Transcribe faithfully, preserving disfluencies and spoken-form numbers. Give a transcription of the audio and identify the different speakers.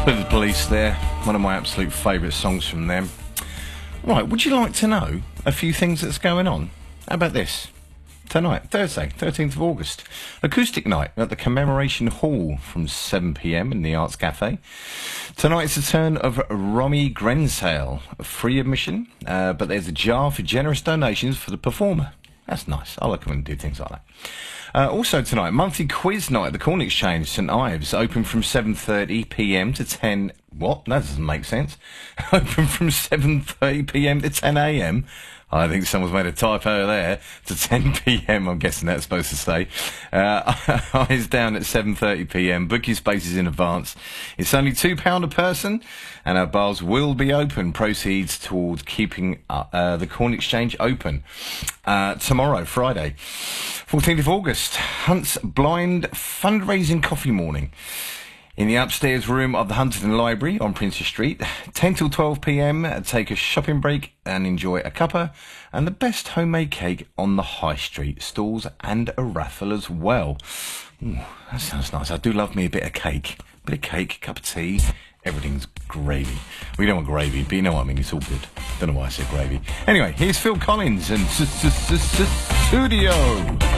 Speaker 1: Bit of the Police there, one of my absolute favourite songs from them. Right, would you like to know a few things that's going on? How about this? Tonight, Thursday, thirteenth of August, acoustic night at the Commemoration Hall from seven p m in the Arts Cafe. Tonight's the turn of Romy Grensale, free admission, uh, but there's a jar for generous donations for the performer. That's nice. I like when they do things like that. Uh, also tonight, monthly quiz night at the Corn Exchange, St Ives, open from seven thirty p m to ten... What? That doesn't make sense. Open from seven thirty p m to ten a m I think someone's made a typo there. To ten p m, I'm guessing that's supposed to say. Uh, eyes down at seven thirty p m. Book your spaces in advance. It's only two pounds a person, and our bars will be open. Proceeds towards keeping uh, uh, the Corn Exchange open. Uh, tomorrow, Friday, fourteenth of August, Hunt's Blind Fundraising Coffee Morning in the upstairs room of the Huntington Library on Princess Street, ten till twelve p m. Take a shopping break and enjoy a cuppa and the best homemade cake on the High Street stalls and a raffle as well. Ooh, that sounds nice. I do love me a bit of cake. A bit of cake, cup of tea, everything's gravy. We don't want gravy, but you know what I mean, it's all good. Don't know why I said gravy. Anyway, here's Phil Collins and Studio.